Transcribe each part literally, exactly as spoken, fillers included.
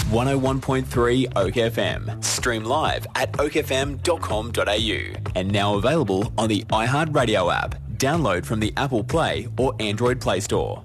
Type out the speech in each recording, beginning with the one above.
one oh one point three Oak F M. Stream live at oak f m dot com dot a u. And now available on the iHeartRadio app. Download from the Apple Play or Android Play Store.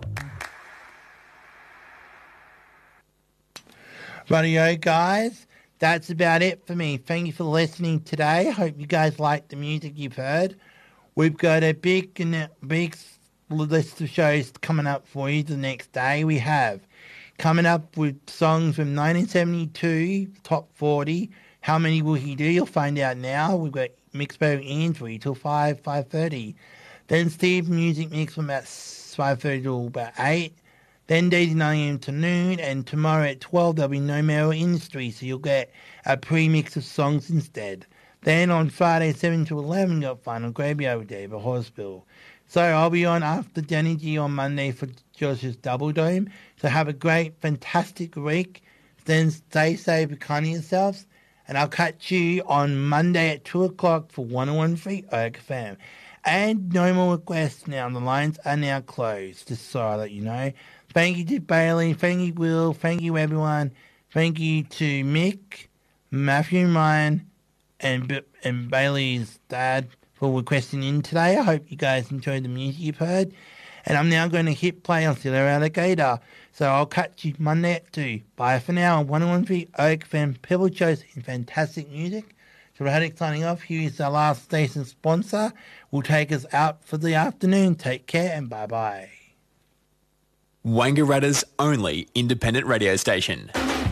Rightio, guys. That's about it for me. Thank you for listening today. Hope you guys like the music you've heard. We've got a big, big list of shows coming up for you the next day. We have coming up with songs from nineteen seventy-two, top forty. How many will he do? You'll find out now. We've got Mixed by Ian for you till five, five thirty. Then Steve Music Mix from about five thirty to about eight. Then Daisy nine a.m. to noon, and tomorrow at twelve there'll be No Metal Industry, so you'll get a pre-mix of songs instead. Then on Friday seven to eleven, you've got Final Graveyard with David Horsbill. So I'll be on after Danny G on Monday for Josh's Double Dome. So have a great, fantastic week. Then stay safe and kind of yourselves, and I'll catch you on Monday at two o'clock for one oh one point three Oak F M. And no more requests now. The lines are now closed, just so I let you know. Thank you to Bailey. Thank you, Will. Thank you, everyone. Thank you to Mick, Matthew, and Ryan, and, and Bailey's dad for requesting in today. I hope you guys enjoyed the music you've heard. And I'm now going to hit play on Silver Alligator. So I'll catch you Monday at two. Bye for now on one oh one point three Oak F M. People chose in fantastic music. So Radic signing off. Here is our last station sponsor. Will take us out for the afternoon. Take care and bye-bye. Wangaratta's only independent radio station.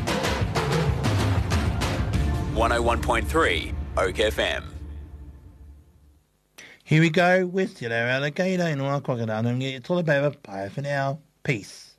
one oh one point three Oak F M. Here we go with Silver Alligator and all our crocodile. It's all about. Bye for now. Peace.